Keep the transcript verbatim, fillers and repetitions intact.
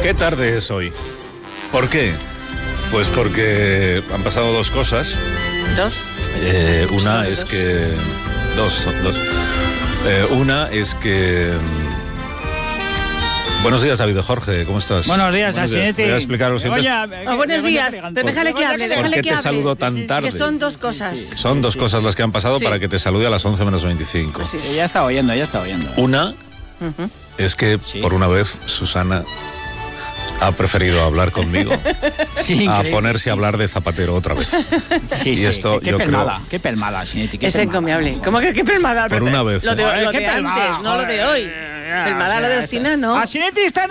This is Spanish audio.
¿Qué tarde es hoy? ¿Por qué? Pues porque han pasado dos cosas. ¿Dos? Eh, una Solo es dos. que... Dos, son dos. Eh, una es que... Buenos días, David Jorge, ¿cómo estás? Buenos días, Asinetti. Voy a explicar lo siguiente. Oh, buenos días, pero déjale que hable, ¿Por déjale qué que te hable. saludo tan tarde? Que son dos cosas. Son dos cosas las que han pasado Sí. para que te salude a las once menos veinticinco. Pues sí. Sí, ya está oyendo, ya está oyendo. Una Ujú. es que, Sí. por una vez, Susana ha preferido hablar conmigo Sí, a increíble. ponerse a hablar de Zapatero otra vez. Sí, Y sí, esto, qué, qué yo pelmada, creo- qué pelmada, Asinetti, qué Es pelmada. encomiable. ¿Cómo que qué pelmada? Por una vez, Lo de, ¿eh? lo Qué de pelmada, antes, no lo de joder. hoy. Pelmada lo de Alsina, no. Asinetti está